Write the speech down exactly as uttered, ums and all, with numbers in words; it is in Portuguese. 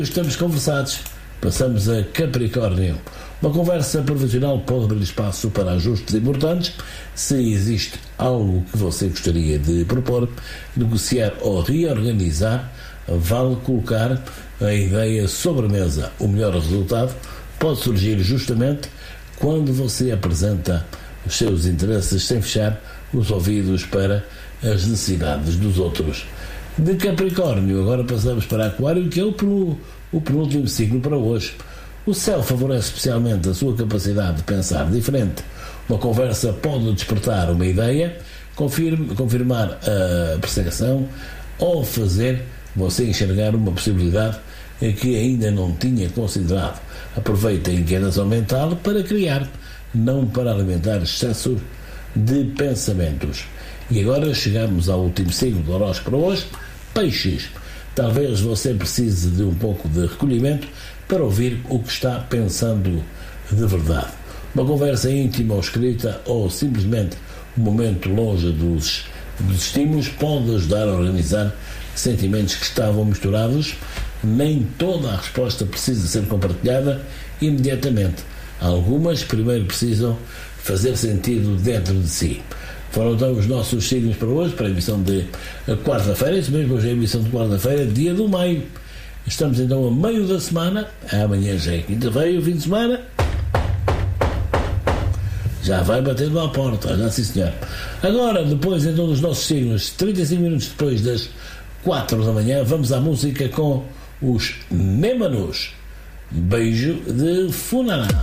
Estamos conversados, passamos a Capricórnio. Uma conversa profissional pode abrir espaço para ajustes importantes. Se existe algo que você gostaria de propor, negociar ou reorganizar, vale colocar a ideia sobre a mesa. O melhor resultado pode surgir justamente quando você apresenta os seus interesses sem fechar os ouvidos para as necessidades dos outros. De Capricórnio, agora passamos para Aquário, que é o, o penúltimo signo para hoje. O céu favorece especialmente a sua capacidade de pensar diferente. Uma conversa pode despertar uma ideia, confirme, confirmar a percepção ou fazer você enxergar uma possibilidade que ainda não tinha considerado. Aproveite a inquietação mental para criar, não para alimentar excesso de pensamentos. E agora chegamos ao último signo do horóscopo para hoje, Peixes. Talvez você precise de um pouco de recolhimento para ouvir o que está pensando de verdade. Uma conversa íntima ou escrita, ou simplesmente um momento longe dos, dos estímulos, pode ajudar a organizar sentimentos que estavam misturados. Nem toda a resposta precisa ser compartilhada imediatamente. Algumas primeiro precisam fazer sentido dentro de si. Foram então os nossos signos para hoje, para a emissão de quarta-feira. Isso mesmo, hoje é a emissão de quarta-feira, dia do maio. Estamos então a meio da semana. Amanhã já é quinta-feira, o fim de semana já vai batendo à porta, já sim senhor. Agora, depois então dos nossos signos, trinta e cinco minutos depois das quatro da manhã, vamos à música com os Némanos. Beijo de Funaná.